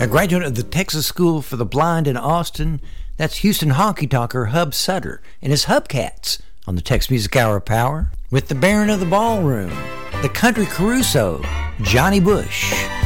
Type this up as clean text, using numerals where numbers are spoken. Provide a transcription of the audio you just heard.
A graduate of the Texas School for the Blind in Austin, that's Houston honky-tonker Hub Sutter and his Hubcats on the Tex Music Hour Power. With the Baron of the Ballroom, the Country Caruso, Johnny Bush.